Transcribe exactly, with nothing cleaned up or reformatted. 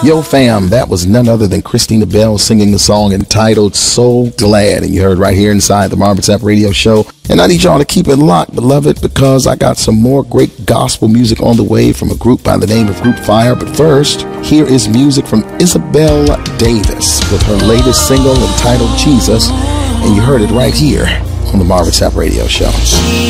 Yo fam, that was none other than Christina Bell singing the song entitled So Glad, and you heard right here inside the Marvin Sapp Radio Show. And I need y'all to keep it locked, beloved, because I got some more great gospel music on the way from a group by the name of Group Fire. But first, here is music from Isabel Davis with her latest single entitled Jesus, and you heard it right here on the Marvin Sapp Radio Show.